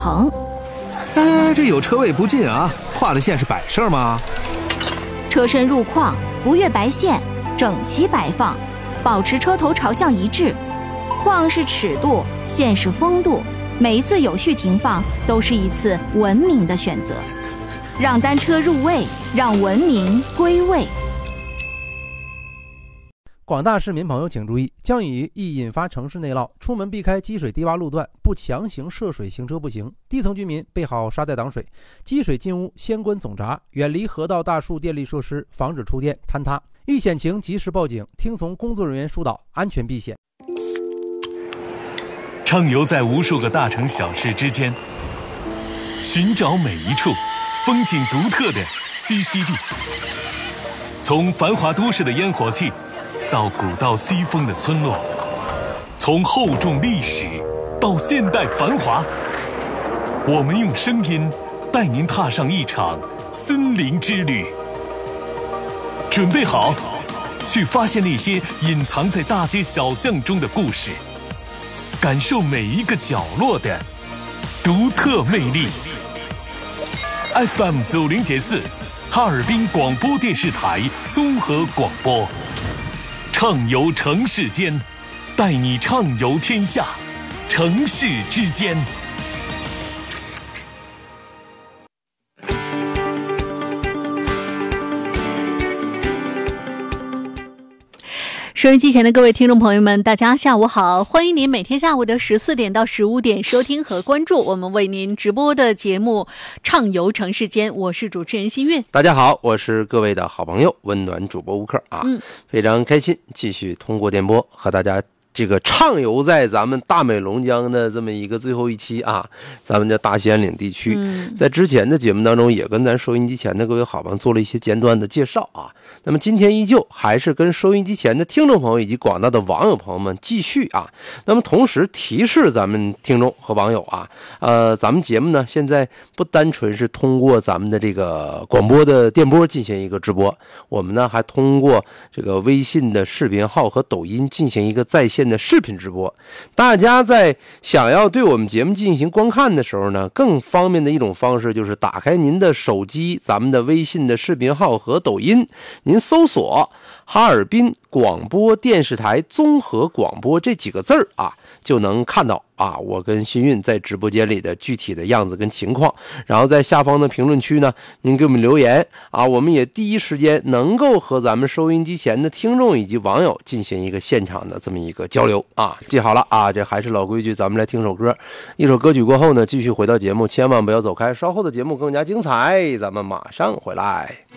横。 这有车位不进啊，画的线是摆设吗？ 车身入框不越白线，整齐摆放，保持车头朝向一致。框是尺度，线是风度，每一次有序停放都是一次文明的选择，让单车入位，让文明归位。 广大市民朋友请注意，降雨易引发城市内涝，出门避开积水低洼路段，不强行涉水行车不行。低层居民备好沙袋挡水，积水进屋先关总闸，远离河道、大树、电力设施，防止触电坍塌。遇险情及时报警，听从工作人员疏导，安全避险。 畅游在无数个大城小市之间，寻找每一处风景独特的栖息地。从繁华都市的烟火气到古道西风的村落，从厚重历史到现代繁华，我们用声音带您踏上一场森林之旅。准备好，去发现那些隐藏在大街小巷中的故事，感受每一个角落的独特魅力。FM 90.4，哈尔滨广播电视台综合广播。畅游城市间，带你畅游天下，城市之间。 收音机前的各位听众朋友们，大家下午好，欢迎您每天下午的14点到15点收听和关注我们为您直播的节目《畅游城市间》，我是主持人新韵。 大家好，我是各位的好朋友温暖主播吴克啊，非常开心继续通过电波和大家这个畅游在咱们大美龙江的这么一个最后一期啊，咱们的大兴安岭地区。在之前的节目当中也跟咱收音机前的各位好朋友做了一些简短的介绍啊。那么今天依旧还是跟收音机前的听众朋友以及广大的网友朋友们继续啊。那么同时提示咱们听众和网友啊，咱们节目呢现在不单纯是通过咱们的这个广播的电波进行一个直播，我们呢还通过这个微信的视频号和抖音进行一个在线的视频直播。大家在想要对我们节目进行观看的时候呢，更方便的一种方式就是打开您的手机，咱们的微信的视频号和抖音，您搜索哈尔滨广播电视台综合广播这几个字啊，就能看到啊我跟新韵在直播间里的具体的样子跟情况。然后在下方的评论区呢，您给我们留言啊，我们也第一时间能够和咱们收音机前的听众以及网友进行一个现场的这么一个交流啊。记好了啊，这还是老规矩，咱们来听首歌。一首歌曲过后呢，继续回到节目，千万不要走开，稍后的节目更加精彩，咱们马上回来。